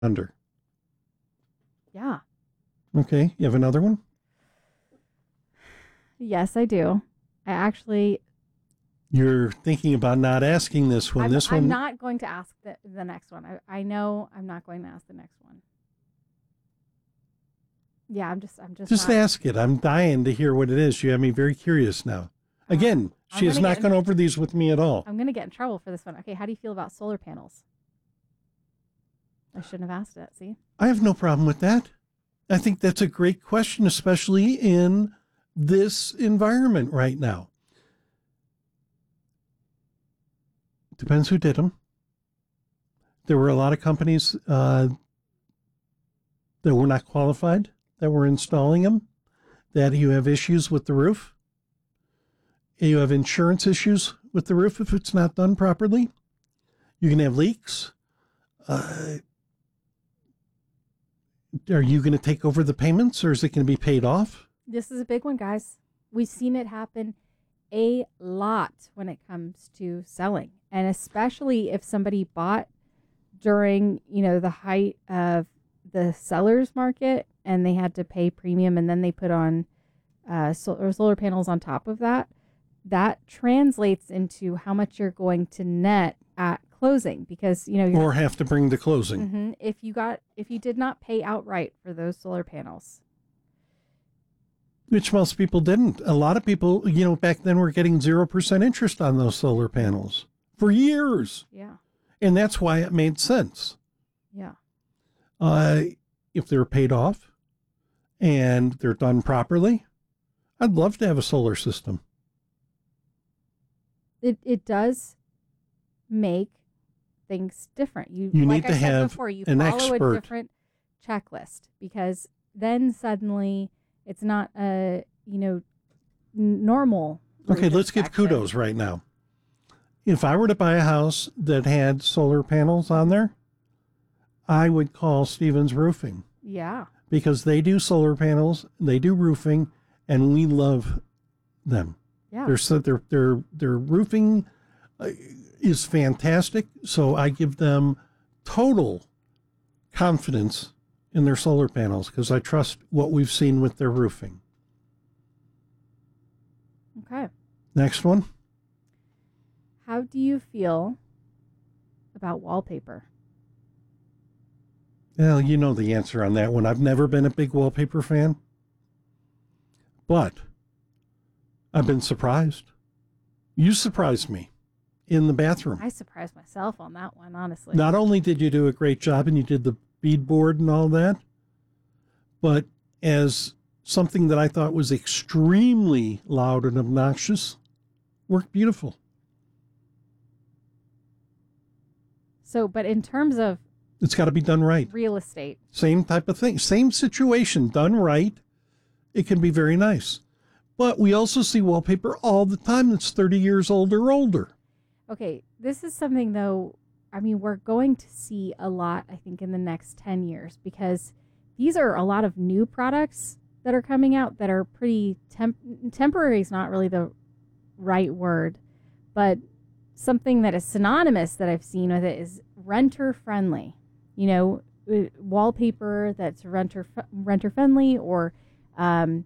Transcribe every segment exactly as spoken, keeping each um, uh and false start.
under. Yeah. Okay. You have another one? Yes, I do. I actually. You're thinking about not asking this one. I'm, this I'm one. not going to ask the, the next one. I, I know I'm not going to ask the next one. Yeah, I'm just, I'm just. Just not, ask it. I'm dying to hear what it is. You have me very curious now. Again, I'm she has gonna not get gone in- over these with me at all. I'm going to get in trouble for this one. Okay, how do you feel about solar panels? I shouldn't have asked it. See? I have no problem with that. I think that's a great question, especially in this environment right now. Depends who did them. There were a lot of companies uh, that were not qualified that were installing them, that you have issues with the roof. You have insurance issues with the roof if it's not done properly. You can have leaks. Uh, are you going to take over the payments, or is it going to be paid off? This is a big one, guys. We've seen it happen a lot when it comes to selling, and especially if somebody bought during, you know, the height of the seller's market and they had to pay premium, and then they put on uh, solar, solar panels on top of that. That translates into how much you're going to net at closing, because, you know, you're, Or have to bring the closing. mm-hmm, if you got if you did not pay outright for those solar panels. Which most people didn't. A lot of people, you know, back then were getting zero percent interest on those solar panels for years. Yeah. And that's why it made sense. Yeah. Uh, if they're paid off and they're done properly, I'd love to have a solar system. It it does make things different. You, You like need I to said have before, you an follow expert. a different checklist, because then suddenly it's not a, you know, n- normal. Okay, roof let's give inspection. kudos right now. If I were to buy a house that had solar panels on there, I would call Stevens Roofing, Yeah. because they do solar panels, they do roofing, and we love them. Yeah. Their so their their their roofing uh, is fantastic. So I give them total confidence in their solar panels because I trust what we've seen with their roofing. Okay. Next one. How do you feel about wallpaper? Well, you know the answer on that one. I've never been a big wallpaper fan, but I've been surprised. You surprised me in the bathroom. I surprised myself on that one, honestly. Not only did you do a great job and you did the beadboard and all that, but as something that I thought was extremely loud and obnoxious, worked beautiful. So, but in terms of It's got to be done right. real estate, Same type of thing. Same situation done right. It can be very nice. But we also see wallpaper all the time that's thirty years old or older. okay, this is something though, I mean, we're going to see a lot, I think, in the next ten years, because these are a lot of new products that are coming out that are pretty temp- temporary is not really the right word, but something that is synonymous that I've seen with it is renter friendly. You know, uh, wallpaper that's renter renter friendly, or um,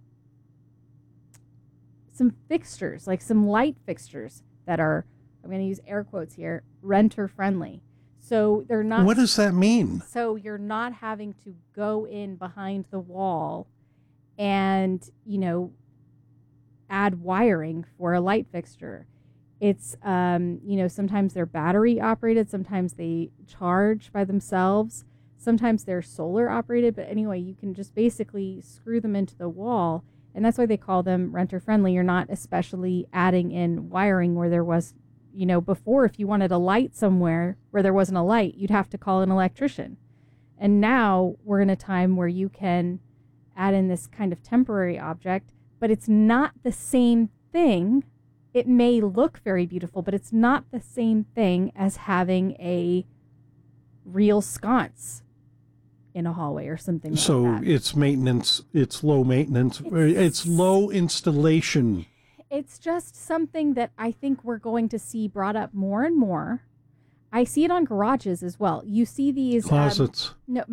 some fixtures, like some light fixtures that are, I'm going to use air quotes here, renter friendly. So they're not. What does that mean? So you're not having to go in behind the wall and, you know, add wiring for a light fixture. It's, um, you know, sometimes they're battery operated, sometimes they charge by themselves, sometimes they're solar operated. But anyway, you can just basically screw them into the wall. And that's why they call them renter friendly. You're not especially adding in wiring where there was, you know, before, if you wanted a light somewhere where there wasn't a light, you'd have to call an electrician. And now we're in a time where you can add in this kind of temporary object, but it's not the same thing. It may look very beautiful, but it's not the same thing as having a real sconce in a hallway or something like So that. it's maintenance, it's low maintenance, it's, it's low installation. It's just something that I think we're going to see brought up more and more. I see it on garages as well. You see these um, Closets. no